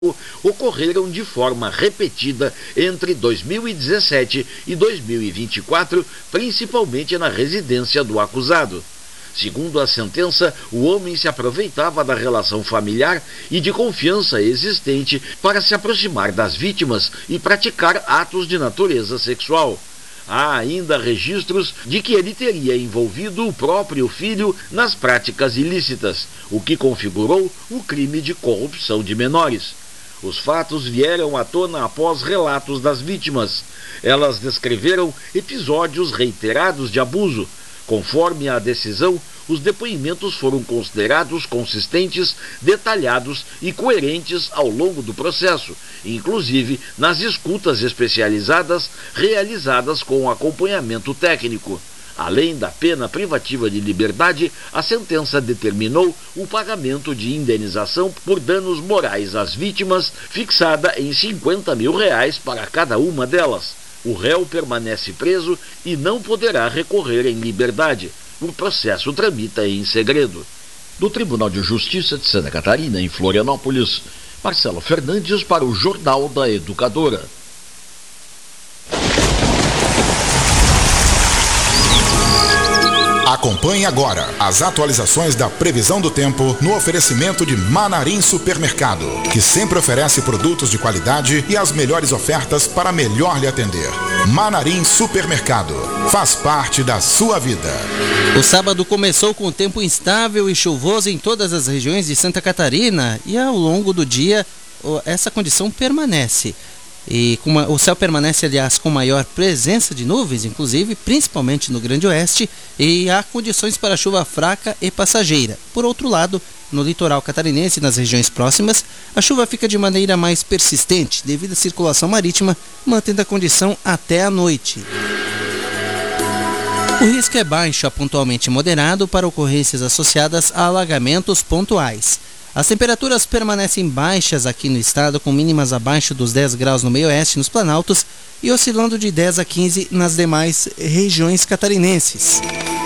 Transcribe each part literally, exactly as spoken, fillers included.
ocorreram de forma repetida entre dois mil e dezessete e dois mil e vinte e quatro, principalmente na residência do acusado. Segundo a sentença, o homem se aproveitava da relação familiar e de confiança existente para se aproximar das vítimas e praticar atos de natureza sexual. Há ainda registros de que ele teria envolvido o próprio filho nas práticas ilícitas, o que configurou o crime de corrupção de menores. Os fatos vieram à tona após relatos das vítimas. Elas descreveram episódios reiterados de abuso. Conforme a decisão, os depoimentos foram considerados consistentes, detalhados e coerentes ao longo do processo, inclusive nas escutas especializadas realizadas com acompanhamento técnico. Além da pena privativa de liberdade, a sentença determinou o pagamento de indenização por danos morais às vítimas, fixada em cinquenta mil reais para cada uma delas. O réu permanece preso e não poderá recorrer em liberdade. O processo tramita em segredo. Do Tribunal de Justiça de Santa Catarina, em Florianópolis, Marcelo Fernandes para o Jornal da Educadora. Acompanhe agora as atualizações da previsão do tempo no oferecimento de Manarim Supermercado, que sempre oferece produtos de qualidade e as melhores ofertas para melhor lhe atender. Manarim Supermercado, faz parte da sua vida. O sábado começou com tempo instável e chuvoso em todas as regiões de Santa Catarina e ao longo do dia essa condição permanece. E com uma, o céu permanece, aliás, com maior presença de nuvens, inclusive, principalmente no Grande Oeste, e há condições para chuva fraca e passageira. Por outro lado, no litoral catarinense e nas regiões próximas, a chuva fica de maneira mais persistente, devido à circulação marítima, mantendo a condição até a noite. O risco é baixo a pontualmente moderado para ocorrências associadas a alagamentos pontuais. As temperaturas permanecem baixas aqui no estado, com mínimas abaixo dos dez graus no meio-oeste nos Planaltos e oscilando de dez a quinze nas demais regiões catarinenses.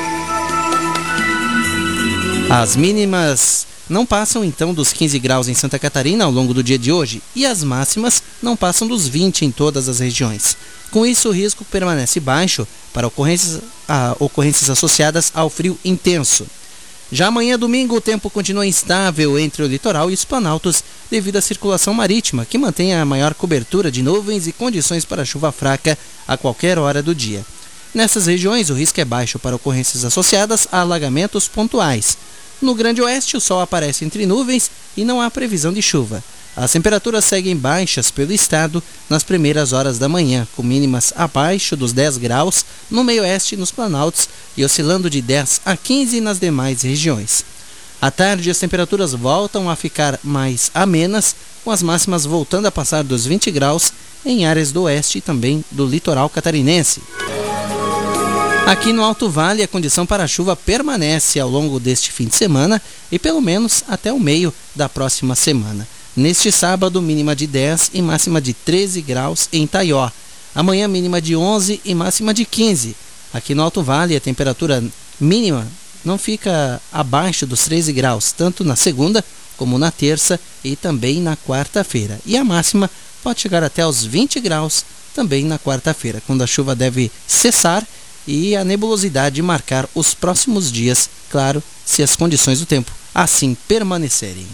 As mínimas não passam então dos quinze graus em Santa Catarina ao longo do dia de hoje e as máximas não passam dos vinte em todas as regiões. Com isso, o risco permanece baixo para ocorrências, ah, ocorrências associadas ao frio intenso. Já amanhã, domingo, o tempo continua instável entre o litoral e os Planaltos devido à circulação marítima, que mantém a maior cobertura de nuvens e condições para chuva fraca a qualquer hora do dia. Nessas regiões, o risco é baixo para ocorrências associadas a alagamentos pontuais. No Grande Oeste, o sol aparece entre nuvens e não há previsão de chuva. As temperaturas seguem baixas pelo estado nas primeiras horas da manhã, com mínimas abaixo dos dez graus no meio-oeste e nos Planaltos e oscilando de dez a quinze nas demais regiões. À tarde, as temperaturas voltam a ficar mais amenas, com as máximas voltando a passar dos vinte graus em áreas do oeste e também do litoral catarinense. Aqui no Alto Vale, a condição para chuva permanece ao longo deste fim de semana e pelo menos até o meio da próxima semana. Neste sábado, mínima de dez e máxima de treze graus em Taió. Amanhã, mínima de onze e máxima de quinze. Aqui no Alto Vale, a temperatura mínima não fica abaixo dos treze graus, tanto na segunda como na terça e também na quarta-feira. E a máxima pode chegar até aos vinte graus também na quarta-feira, quando a chuva deve cessar e a nebulosidade marcar os próximos dias, claro, se as condições do tempo assim permanecerem.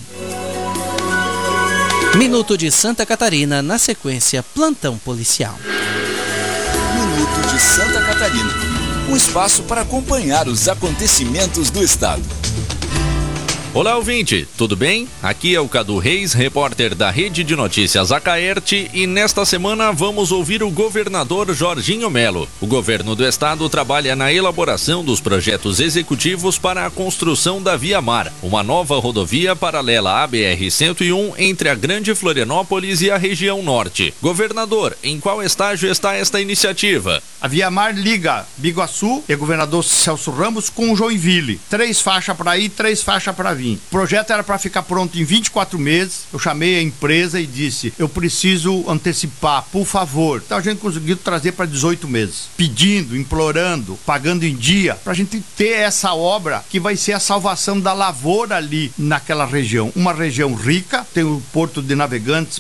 Minuto de Santa Catarina, na sequência, plantão policial. Minuto de Santa Catarina, um espaço para acompanhar os acontecimentos do estado. Olá, ouvinte, tudo bem? Aqui é o Cadu Reis, repórter da Rede de Notícias Acaerte, e nesta semana vamos ouvir o governador Jorginho Melo. O governo do estado trabalha na elaboração dos projetos executivos para a construção da Via Mar, uma nova rodovia paralela à B R cento e um entre a Grande Florianópolis e a região norte. Governador, em qual estágio está esta iniciativa? A Via Mar liga Biguaçu e governador Celso Ramos com Joinville. Três faixas para ir, três faixas para vir. vir. O projeto era para ficar pronto em vinte e quatro meses. Eu chamei a empresa e disse, eu preciso antecipar, por favor. Então a gente conseguiu trazer para dezoito meses, pedindo, implorando, pagando em dia, para a gente ter essa obra que vai ser a salvação da lavoura ali naquela região. Uma região rica, tem o Porto de Navegantes